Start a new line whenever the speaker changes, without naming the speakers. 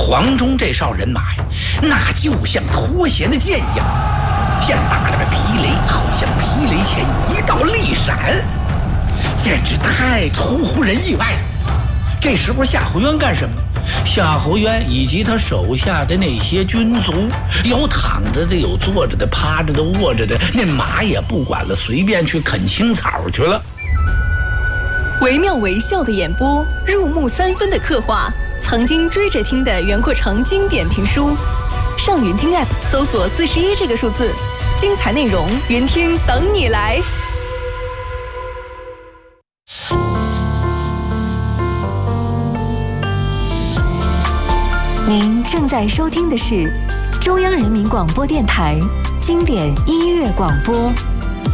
黄忠这哨人马呀，那就像脱弦的箭一样，像打了个霹雷，好像霹雷前一道利闪，简直太出乎人意外了。这时候夏侯渊干什么？夏侯渊以及他手下的那些军卒，有躺着的，有坐着的，趴着的，卧着的，那马也不管了，随便去啃青草去了。
惟妙惟肖的演播，入木三分的刻画，曾经追着听的袁阔成经典评书。上云听 App 搜索41这个数字，精彩内容云听等你来。您正在收听的是中央人民广播电台经典音乐广播。